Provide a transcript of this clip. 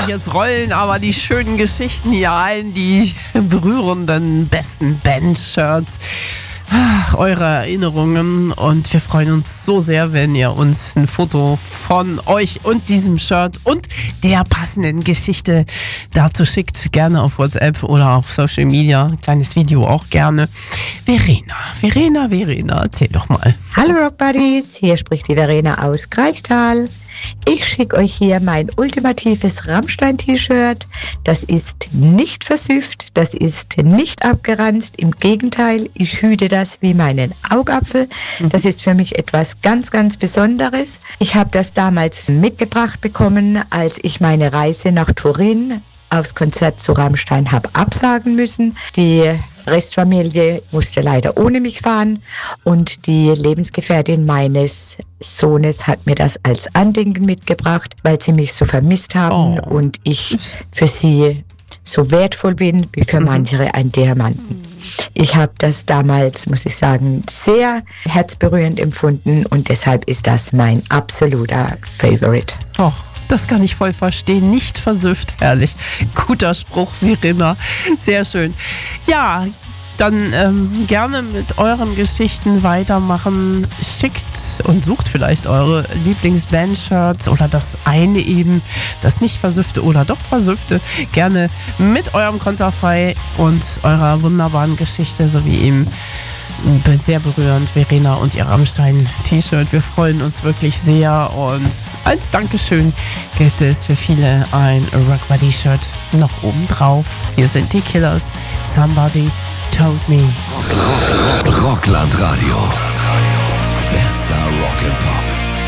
jetzt rollen aber die schönen Geschichten hier ein, die berührenden besten Band-Shirts. Eure Erinnerungen, und wir freuen uns so sehr, wenn ihr uns ein Foto von euch und diesem Shirt und der passenden Geschichte dazu schickt. Gerne auf WhatsApp oder auf Social Media. Ein kleines Video auch gerne. Verena, erzähl doch mal. Hallo Rock Buddies, hier spricht die Verena aus Greichtal. Ich schicke euch hier mein ultimatives Rammstein-T-Shirt. Das ist nicht versüfft, das ist nicht abgeranzt. Im Gegenteil, ich hüte das wie meinen Augapfel. Das ist für mich etwas ganz, ganz Besonderes. Ich habe das damals mitgebracht bekommen, als ich meine Reise nach Turin aufs Konzert zu Rammstein habe absagen müssen. Die Restfamilie musste leider ohne mich fahren und die Lebensgefährtin meines Sohnes hat mir das als Andenken mitgebracht, weil sie mich so vermisst haben und ich für sie so wertvoll bin wie für manche ein Diamanten. Ich habe das damals, muss ich sagen, sehr herzberührend empfunden und deshalb ist das mein absoluter Favorite. Das kann ich voll verstehen. Nicht versüfft, herrlich. Guter Spruch, Verena. Sehr schön. Ja, dann gerne mit euren Geschichten weitermachen. Schickt und sucht vielleicht eure Lieblingsband-Shirts oder das eine eben, das nicht versüffte oder doch versüffte. Gerne mit eurem Konterfei und eurer wunderbaren Geschichte, so wie eben sehr berührend, Verena und ihr Rammstein-T-Shirt. Wir freuen uns wirklich sehr und als Dankeschön gibt es für viele ein Rock Buddy Shirt noch oben drauf. Hier sind die Killers. Somebody Told Me. Rockland Radio. Bester Rock'n'Pop.